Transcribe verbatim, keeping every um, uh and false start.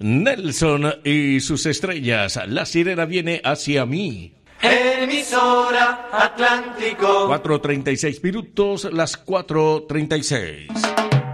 Nelson y sus estrellas. La sirena viene hacia mí. Emisora Atlántico. cuatro treinta y seis minutos, las cuatro treinta y seis.